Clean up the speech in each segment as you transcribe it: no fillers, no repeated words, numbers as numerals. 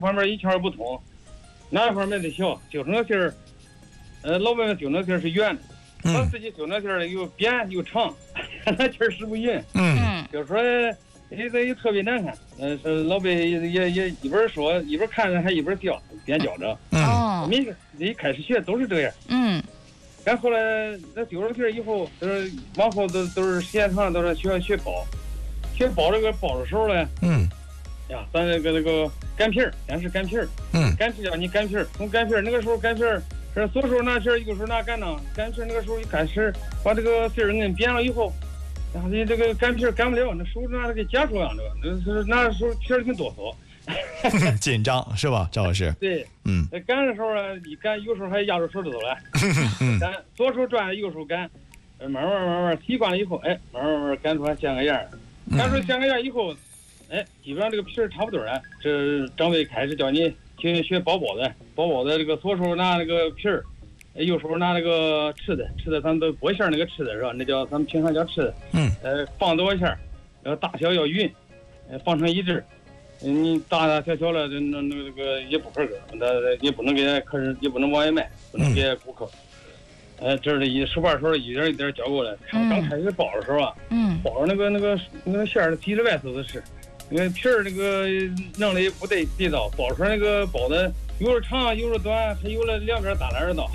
方面一窍不通，哪方面的小，揪成个芯儿，老外们揪那芯儿是圆的，他自己揪那芯儿又扁又长，那气儿使不匀，就说也特别难看，是老百也一边说一边看着还一边教，边教着，民一开始学都是这样，但后来那丢了芯儿以后，往后都是时间长都是学包，学包这个包的时候呢，呀，咱那个擀皮儿，先是擀皮儿，擀皮叫你擀皮儿，从擀皮儿那个时候擀皮儿是左手拿皮儿，右手拿擀囊，擀皮儿那个时候一开始把这个皮儿摁扁了以后，然后你这个擀皮儿擀不了，那手拿那个夹手样的，那是拿手皮儿挺哆嗦。 紧张是吧，赵老师？ 对，擀的时候呢，一擀有时候还压着手指头了，擀左手转右手擀，慢慢习惯了以后，慢慢擀出来像个样儿，擀出像个样以后，基本上这个皮儿差不多了。这长辈开始教你学包包子，这个左手拿那个皮儿，右手拿那个吃的，咱们都拨馅那个吃的是吧？那叫咱们平常叫吃的，放多少馅，然后大小要匀，放成一致。你大小了，那个也不合格，那也不能给客人，也不能往外卖，不能给顾客。这是手把手一点一点教过来。刚开始包的时候啊，包那个馅儿皮里外头的是，那个皮儿那个弄的也不对地道，包出来那个包子有的长有的短，还有了两边大两道。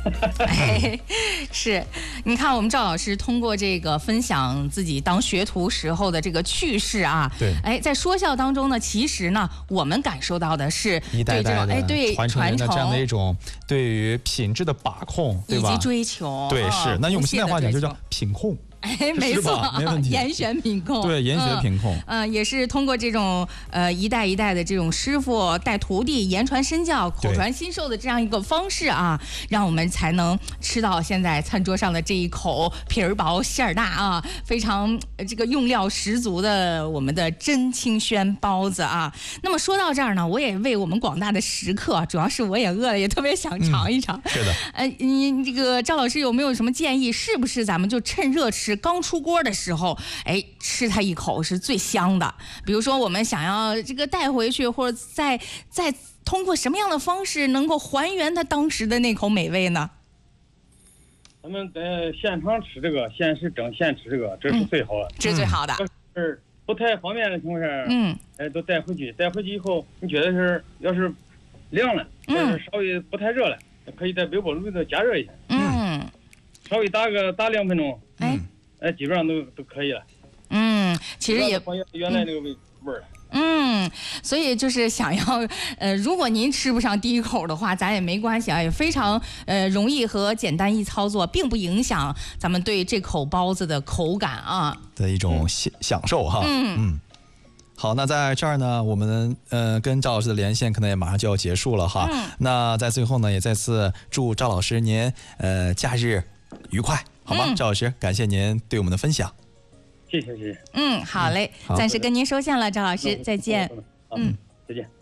是，你看我们赵老师通过这个分享自己当学徒时候的这个趣事啊， 对， 在说笑当中呢，其实呢，我们感受到的是一代代的传承人的这样的一种对于品质的把控，对吧？ 以及追求， 对，是。那用我们现在话讲就叫品控。 没错， 没问题， 严选品控， 对，严选品控， 也是通过这种一代一代的这种师傅带徒弟，言传身教，口传心授的这样一个方式啊，让我们才能吃到现在餐桌上的这一口皮儿薄馅儿大啊，非常这个用料十足的我们的真清轩包子啊。那么说到这儿呢，我也为我们广大的食客，主要是我也饿了，也特别想尝一尝。 是的， 你这个赵老师有没有什么建议？是不是咱们就趁热吃？刚出锅的时候，吃它一口是最香的。比如说，我们想要这个带回去，或者再通过什么样的方式能够还原它当时的那口美味呢？ 咱们在现场吃这个，现吃整现吃这个，这是最好的， 这是最好的。 是不太方便的情况下，都带回去以后，你觉得是要是凉了，要是稍微不太热了，可以在微波炉里头加热一下，稍微打2分钟，基本上都可以了。 其实也原来那个味儿了。 所以就是想要，如果您吃不上第一口的话，咱也没关系啊，也非常容易和简单易操作，并不影响咱们对这口包子的口感啊的一种享受哈。好，那在这儿呢，我们跟赵老师的连线可能也马上就要结束了哈。那在最后呢，也再次祝赵老师您假日愉快，好吗？赵老师，感谢您对我们的分享。 谢谢。 好嘞，暂时跟您收线了，赵老师，再见。 再见。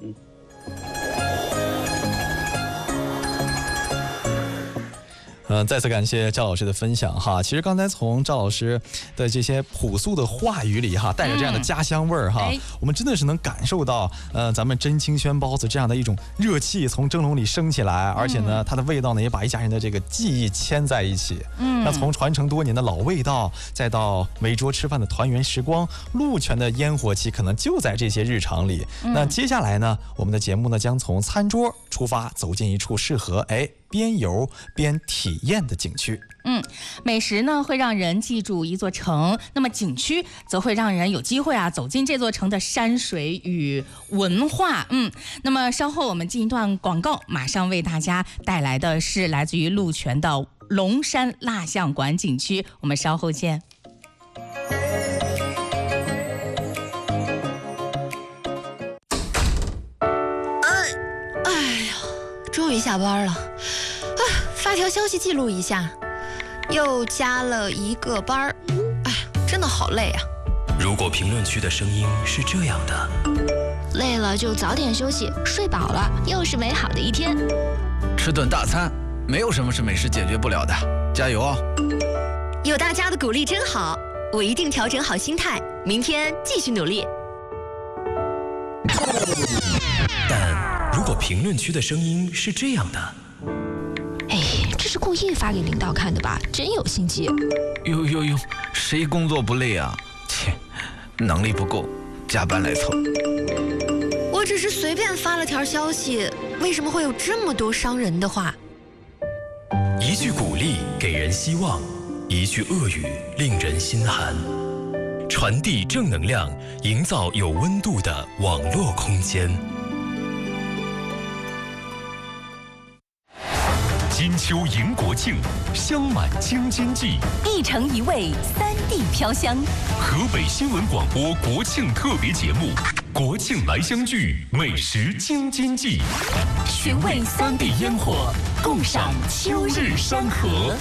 再次感谢赵老师的分享哈。其实刚才从赵老师的这些朴素的话语里哈，带着这样的家乡味儿哈，我们真的是能感受到咱们真清轩包子这样的一种热气从蒸笼里升起来，而且呢，它的味道呢也把一家人的这个记忆牵在一起。那从传承多年的老味道，再到围桌吃饭的团圆时光，鹿泉的烟火气可能就在这些日常里。那接下来呢，我们的节目呢将从餐桌出发，走进一处适合边游边体验的景区。 美食呢会让人记住一座城，那么景区则会让人有机会走进这座城的山水与文化。那么稍后我们进一段广告，马上为大家带来的是来自于鹿泉的龙山蜡像馆景区，我们稍后见。 终于下班了，发条消息记录一下，又加了一个班，真的好累啊。 如果评论区的声音是这样的， 累了就早点休息，睡饱了又是美好的一天。 吃顿大餐，没有什么是美食解决不了的，加油哦！ 有大家的鼓励真好，我一定调整好心态，明天继续努力。 但如果评论区的声音是这样的， 哎，这是故意发给领导看的吧？真有心机。 哟，谁工作不累啊？切，能力不够，加班来凑。 我只是随便发了条消息，为什么会有这么多伤人的话？ 一句鼓励给人希望，一句恶语令人心寒。传递正能量，营造有温度的网络空间。金秋迎国庆，香满京津冀， 一城一味，3地飘香。 河北新闻广播国庆特别节目《国庆来相聚，美食京津冀》， 寻味3地烟火，共赏秋日山河。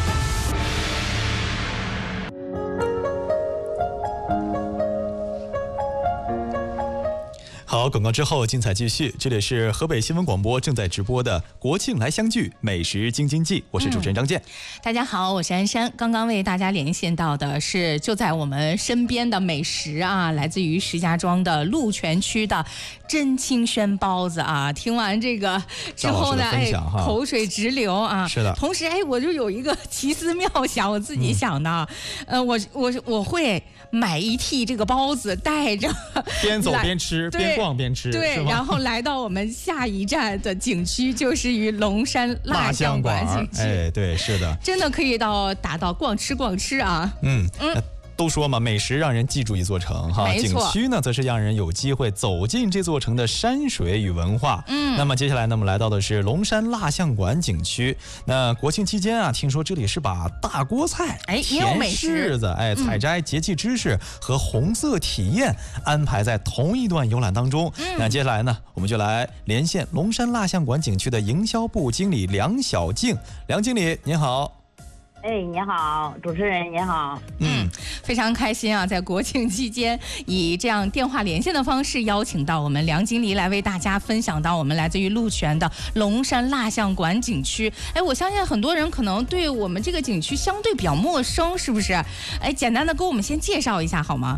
好，广告之后精彩继续。这里是河北新闻广播正在直播的国庆来相聚，美食京津冀，我是主持人张健。 大家好，我是安山。刚刚为大家连线到的是就在我们身边的美食啊，来自于石家庄的鹿泉区的真清轩包子啊。听完这个之后呢，口水直流啊。 是的。 同时，我就有一个奇思妙想，我自己想的，我会买一屉这个包子带着， 边走边吃，边逛边吃， 对，然后来到我们下一站的景区，就是于龙山蜡像馆景区。 哎，对，是的， 真的可以达到逛吃啊。 都说嘛，美食让人记住一座城哈，景区呢则是让人有机会走进这座城的山水与文化。那么接下来呢，我们来到的是龙山蜡像馆景区。那国庆期间啊，听说这里是把大锅菜、甜柿子、采摘节气知识和红色体验安排在同一段游览当中。那接下来呢，我们就来连线龙山蜡像馆景区的营销部经理梁小静。梁经理您好。 你好，主持人您好。 非常开心啊，在国庆期间以这样电话连线的方式邀请到我们梁经理来为大家分享到我们来自于鹿泉的龙山蜡像馆景区。我相信很多人可能对我们这个景区相对比较陌生，是不是？简单的给我们先介绍一下好吗？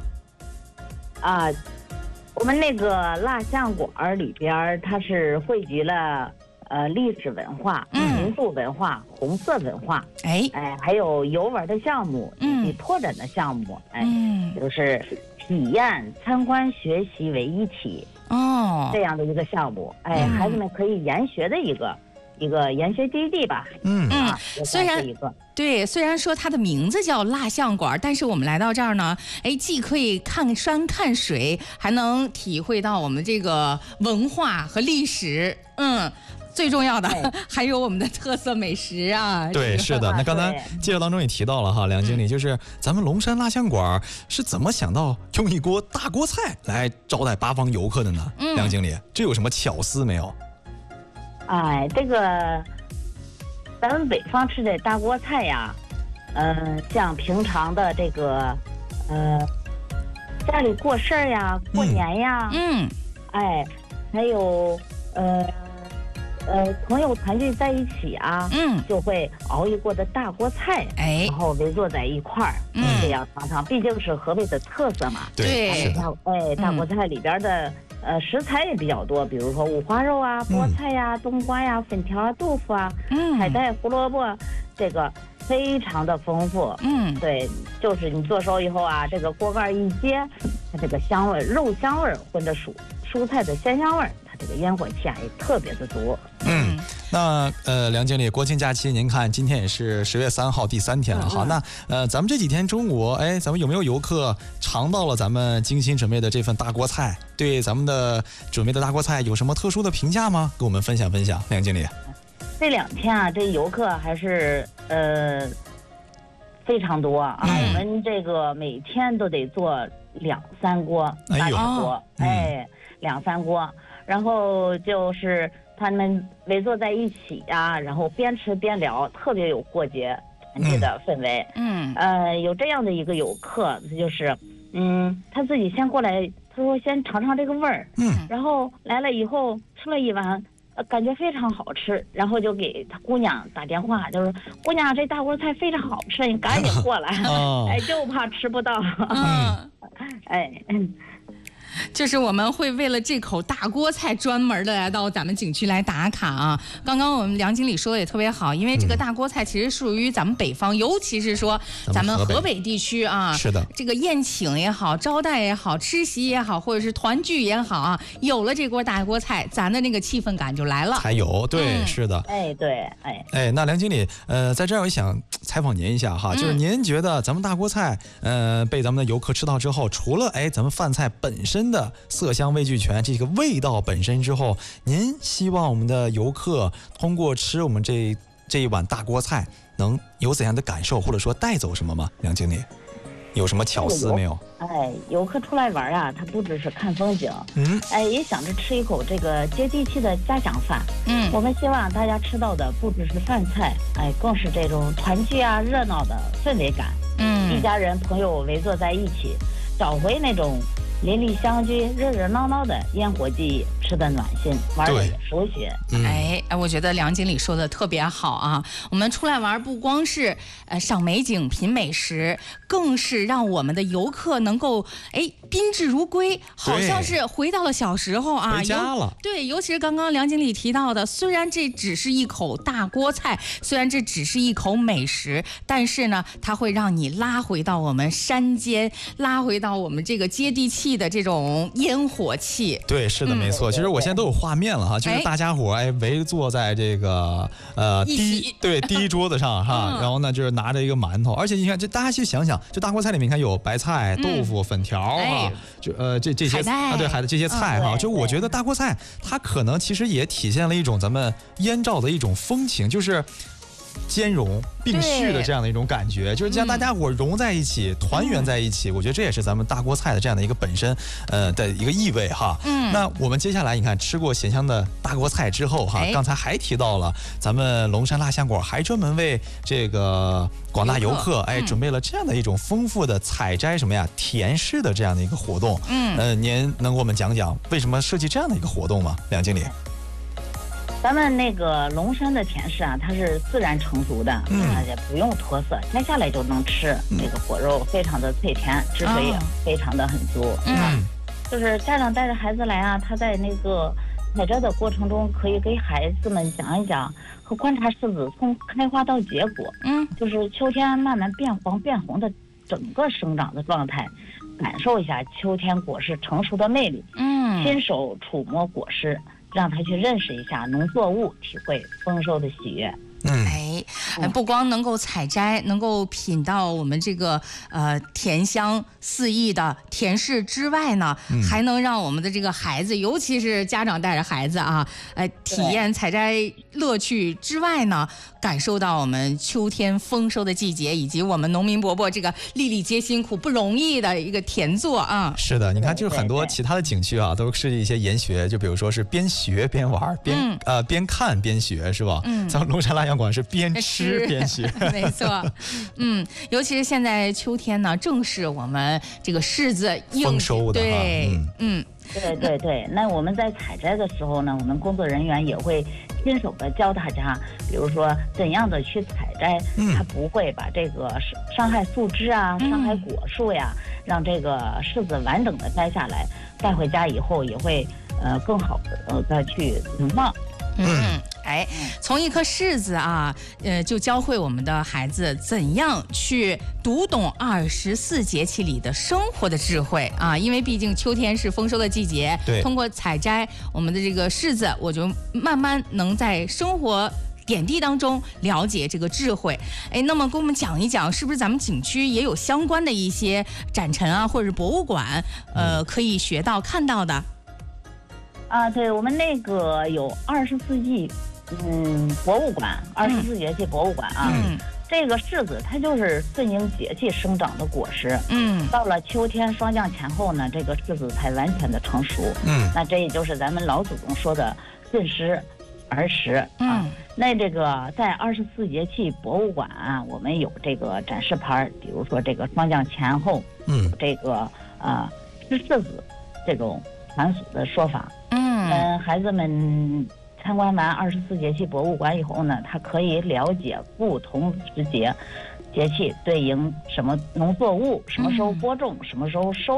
我们那个蜡像馆里边，它是汇集了历史文化、民俗文化、红色文化，还有游玩的项目以及拓展的项目，就是体验、参观、学习为一体这样的一个项目，孩子们可以研学的一个研学基地吧。 虽然说它的名字叫蜡像馆，但是我们来到这儿呢，既可以看山看水，还能体会到我们这个文化和历史。最重要的还有我们的特色美食啊。 对，是的。那刚才介绍当中也提到了哈，梁经理，就是咱们龙山蜡像馆是怎么想到用一锅大锅菜来招待八方游客的呢？梁经理，这有什么巧思没有？ 这个咱们北方吃的大锅菜呀，像平常的这个家里过事儿呀、过年呀，还有朋友团聚在一起啊，就会熬一锅的大锅菜，然后围坐在一块儿，这样尝尝，毕竟是河北的特色嘛。 对， 大锅菜里边的食材也比较多，比如说五花肉啊、菠菜呀、冬瓜呀、粉条啊、豆腐啊、海带、胡萝卜，这个非常的丰富。对，就是你做熟以后啊，这个锅盖一揭，它这个香味、肉香味混着蔬菜的鲜香味，这个烟火气啊也特别的足。 那梁经理，国庆假期您看今天也是10月3号第3天了哈。那咱们这几天中午，咱们有没有游客尝到了咱们精心准备的这份大锅菜？对咱们的准备的大锅菜有什么特殊的评价吗？跟我们分享分享，梁经理。 这2天啊，这游客还是非常多啊。我们这个每天都得做2-3锅大锅，2-3锅。然后就是他们围坐在一起呀，然后边吃边聊，特别有过节团聚的氛围。有这样的一个游客，就是他自己先过来，他说先尝尝这个味儿，然后来了以后吃了一碗，感觉非常好吃，然后就给他姑娘打电话，就说姑娘这大锅菜非常好吃，你赶紧过来，就怕吃不到。 就是我们会为了这口大锅菜专门的来到咱们景区来打卡啊。刚刚我们梁经理说的也特别好，因为这个大锅菜其实属于咱们北方，尤其是说咱们河北地区啊， 是的， 这个宴请也好，招待也好，吃席也好，或者是团聚也好啊，有了这锅大锅菜，咱的那个气氛感就来了。 才有，对，是的。 对， 那梁经理，在这儿我想采访您一下哈，就是您觉得咱们大锅菜，被咱们的游客吃到之后，除了咱们饭菜本身的色香味俱全，这个味道本身之后，您希望我们的游客通过吃我们这一碗大锅菜，能有怎样的感受，或者说带走什么吗？梁经理，有什么巧思没有？ 游客出来玩啊，他不只是看风景，也想着吃一口这个接地气的家乡饭。我们希望大家吃到的不只是饭菜，更是这种团聚啊、热闹的氛围感。一家人朋友围坐在一起，找回那种邻里相聚、热热闹闹的烟火记忆，吃的暖心，玩的也熟悉。 我觉得梁经理说的特别好啊！我们出来玩不光是赏美景、品美食，更是让我们的游客能够宾至如归，好像是回到了小时候啊， 回家了。 对，尤其是刚刚梁经理提到的，虽然这只是一口大锅菜，虽然这只是一口美食，但是呢，它会让你拉回到我们山间，拉回到我们这个接地气的这种烟火气。 对，是的，没错。其实我现在都有画面了哈，就是大家伙围坐在这个第一桌子上哈，然后呢就是拿着一个馒头，而且你看这大家去想想，就大锅菜里面看有白菜、豆腐、粉条啊，就这些对海的这些菜哈，就我觉得大锅菜它可能其实也体现了一种咱们燕赵的一种风情，就是兼容并蓄的这样的一种感觉，就是将大家伙融在一起，团圆在一起。我觉得这也是咱们大锅菜的这样的一个本身的一个意味哈。那我们接下来你看吃过咸香的大锅菜之后哈，刚才还提到了咱们龙山蜡像馆还专门为这个广大游客准备了这样的一种丰富的采摘什么呀甜食的这样的一个活动。您能给我们讲讲为什么设计这样的一个活动吗，梁经理？ 咱们那个龙山的甜食啊，它是自然成熟的，也不用脱色，摘下来就能吃。那个果肉非常的脆甜，汁水也非常的很足。就是家长带着孩子来啊，他在那个采摘的过程中，可以给孩子们讲一讲和观察柿子从开花到结果，就是秋天慢慢变黄变红的整个生长的状态，感受一下秋天果实成熟的魅力。亲手触摸果实，让他去认识一下农作物，体会丰收的喜悦。 不光能够采摘，能够品到我们这个甜香四溢的甜食之外呢，还能让我们的这个孩子，尤其是家长带着孩子啊，体验采摘乐趣之外呢，感受到我们秋天丰收的季节，以及我们农民伯伯这个粒粒皆辛苦不容易的一个田作啊。 是的，你看，就是很多其他的景区啊，都是一些研学，就比如说是边学边玩，边看边学，是吧？咱们龙山蜡像馆是边吃边学， 没错。尤其是现在秋天呢，正是我们这个柿子丰收的， 对。那我们在采摘的时候呢，我们工作人员也会亲手的教大家，比如说怎样的去采摘，它不会把这个伤害树枝啊、伤害果树呀，让这个柿子完整的摘下来，带回家以后也会更好的再去存放。 从一颗柿子啊，就教会我们的孩子怎样去读懂24节气里的生活的智慧啊！因为毕竟秋天是丰收的季节，通过采摘我们的这个柿子，我就慢慢能在生活点滴当中了解这个智慧。那么跟我们讲一讲，是不是咱们景区也有相关的一些展陈啊，或者是博物馆，可以学到看到的？ 对，我们那个有24季博物馆，24节气博物馆啊。这个柿子它就是顺应节气生长的果实。到了秋天霜降前后呢，这个柿子才完全的成熟。那这也就是咱们老祖宗说的顺时而食啊。那这个在24节气博物馆啊，我们有这个展示牌，比如说这个霜降前后，这个吃柿子这种传俗的说法。孩子们参观完24节气博物馆以后呢，他可以了解不同时节气对应什么农作物，什么时候播种，什么时候收